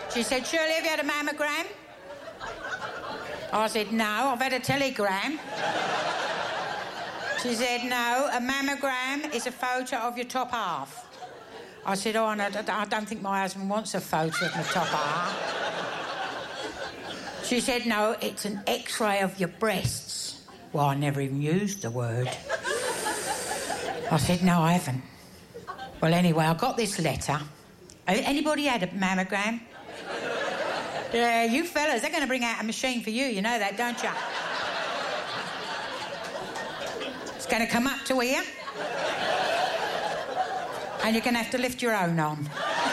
She said, Shirley, have you had a mammogram? I said, no, I've had a telegram. She said, no, a mammogram is a photo of your top half. I said, oh, no, I don't think my husband wants a photo of my top half. She said, no, it's an X-ray of your breasts. Well, I never even used the word. I said, no, I haven't. Well, anyway, I got this letter. Anybody had a mammogram? Yeah, you fellas, they're going to bring out a machine for you. You know that, don't you? It's going to come up to here. And you're going to have to lift your own on.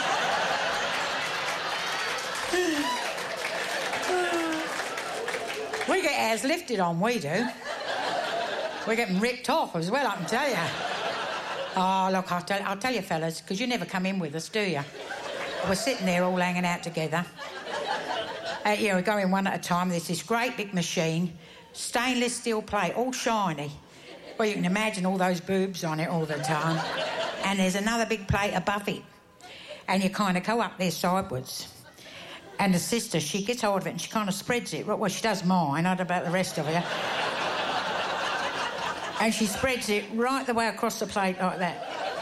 We get ours lifted on, we do. We're getting ripped off as well, I can tell you. Oh, look, I'll tell you, fellas, because you never come in with us, do you? We're sitting there all hanging out together. Yeah, we go in one at a time. There's this great big machine, stainless steel plate, all shiny. Well, you can imagine all those boobs on it all the time. And there's another big plate above it. And you kind of go up there sideways. And the sister, she gets hold of it and she kind of spreads it. Well, she does mine. I don't know about the rest of you. And she spreads it right the way across the plate like that.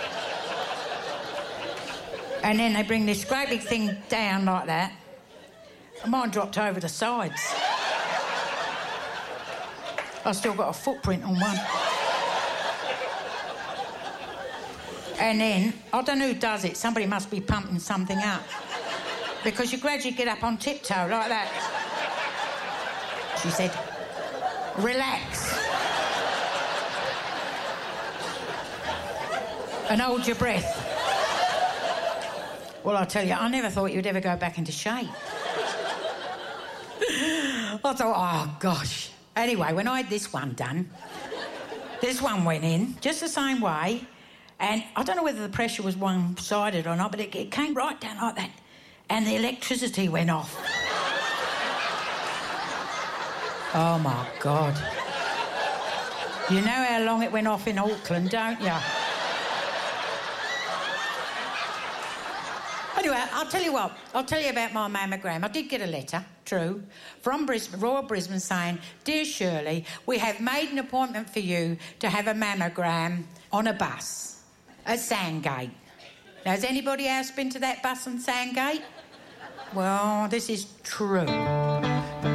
And then they bring this great big thing down like that. And mine dropped over the sides. I've still got a footprint on one. And then, I don't know who does it. Somebody must be pumping something up. Because you gradually get up on tiptoe like that. She said, relax. And hold your breath. Well, I tell you, I never thought you'd ever go back into shape. I thought, oh, gosh. Anyway, when I had this one done, this one went in just the same way, and I don't know whether the pressure was one-sided or not, but it came right down like that, and the electricity went off. Oh, my God. You know how long it went off in Auckland, don't you? Anyway, I'll tell you what. I'll tell you about my mammogram. I did get a letter, true, from Brisbane, Royal Brisbane saying, Dear Shirley, we have made an appointment for you to have a mammogram on a bus at Sandgate. Now, has anybody else been to that bus on Sandgate? Well, this is true.